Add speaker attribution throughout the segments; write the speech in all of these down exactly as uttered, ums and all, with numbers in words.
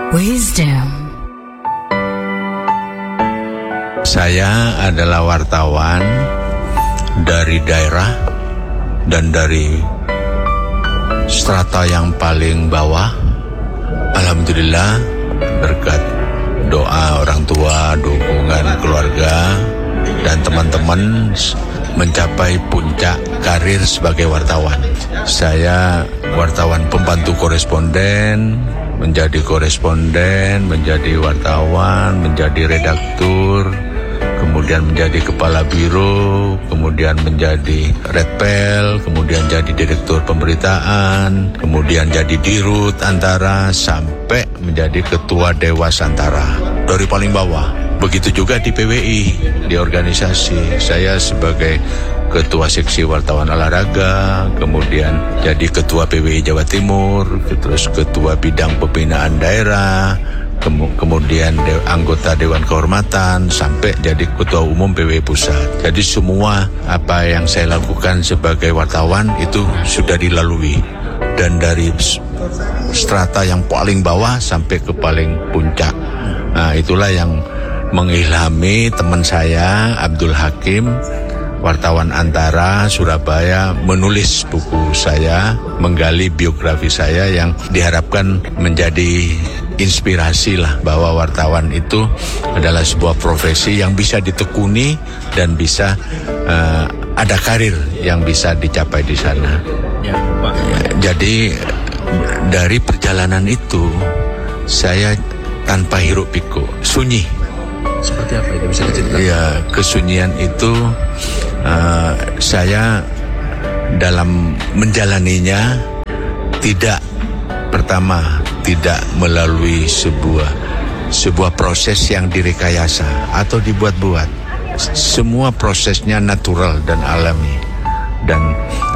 Speaker 1: Wisdom.
Speaker 2: Saya adalah wartawan dari daerah dan dari strata yang paling bawah. Alhamdulillah berkat doa orang tua, dukungan keluarga dan teman-teman mencapai puncak karir sebagai wartawan. Saya wartawan pembantu koresponden, menjadi koresponden, menjadi wartawan, menjadi redaktur, kemudian menjadi kepala biro, kemudian menjadi redpel, kemudian jadi direktur pemberitaan, kemudian jadi dirut antara, sampai menjadi ketua dewas antara dari paling bawah. Begitu juga di P W I, di organisasi. Saya sebagai ketua seksi wartawan olahraga, kemudian jadi ketua P W I Jawa Timur, terus ketua bidang pembinaan daerah, kemudian de- anggota Dewan Kehormatan, sampai jadi ketua umum P W I Pusat. Jadi semua apa yang saya lakukan sebagai wartawan itu sudah dilalui, dan dari strata yang paling bawah sampai ke paling puncak. Nah, itulah yang mengilhami teman saya Abdul Hakim, wartawan Antara Surabaya, menulis buku saya, menggali biografi saya yang diharapkan menjadi inspirasi lah, bahwa wartawan itu adalah sebuah profesi yang bisa ditekuni dan bisa uh, ada karir yang bisa dicapai di sana. Ya, Pak. Jadi dari perjalanan itu saya tanpa hiruk pikuk, sunyi.
Speaker 3: Seperti apa itu, bisa diceritakan?
Speaker 2: Ya, kesunyian itu uh, saya dalam menjalaninya tidak, pertama tidak melalui sebuah sebuah proses yang direkayasa atau dibuat-buat. Semua prosesnya natural dan alami, dan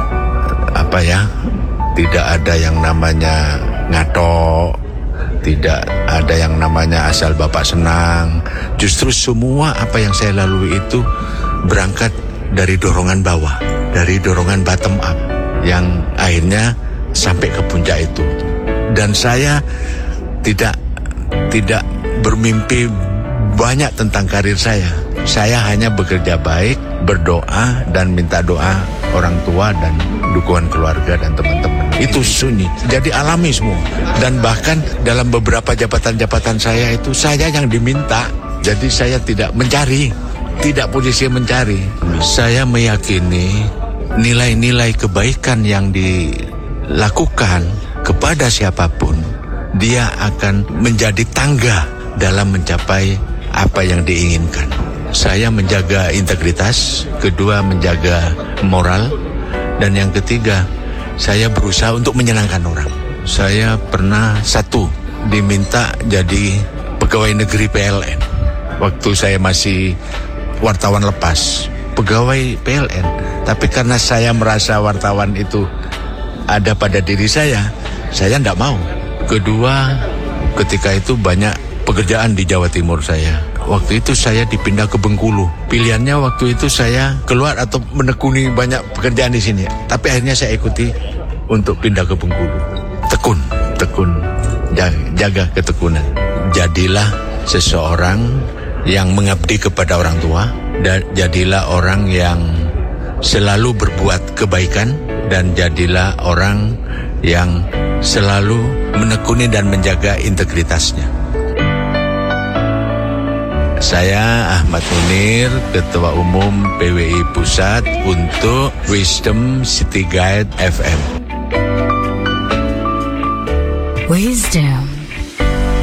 Speaker 2: apa ya, tidak ada yang namanya ngatok, tidak ada yang namanya asal bapak senang. Justru semua apa yang saya lalui itu berangkat dari dorongan bawah, dari dorongan bottom up, yang akhirnya sampai ke puncak itu. Dan saya tidak tidak bermimpi banyak tentang karir saya. Saya hanya bekerja baik, berdoa, dan minta doa orang tua dan dukungan keluarga dan teman-teman. Itu sunyi, jadi alami semua. Dan bahkan dalam beberapa jabatan-jabatan saya itu saya yang diminta. Jadi saya tidak mencari, tidak posisi mencari. Saya meyakini nilai-nilai kebaikan yang dilakukan kepada siapapun, dia akan menjadi tangga dalam mencapai apa yang diinginkan. Saya menjaga integritas, kedua menjaga moral, dan yang ketiga saya berusaha untuk menyenangkan orang. Saya pernah satu diminta jadi pegawai negeri P L N waktu saya masih wartawan lepas, pegawai P L N. Tapi karena saya merasa wartawan itu ada pada diri saya, saya tidak mau. Kedua, ketika itu banyak pekerjaan di Jawa Timur saya. Waktu itu saya dipindah ke Bengkulu. Pilihannya waktu itu saya keluar atau menekuni banyak pekerjaan di sini. Tapi akhirnya saya ikuti untuk pindah ke Bengkulu. Tekun, tekun, jaga, jaga ketekunan. Jadilah seseorang yang mengabdi kepada orang tua, dan jadilah orang yang selalu berbuat kebaikan, dan jadilah orang yang selalu menekuni dan menjaga integritasnya. Saya Ahmad Munir, Ketua Umum P W I Pusat untuk Wisdom City Guide F M.
Speaker 1: Wisdom.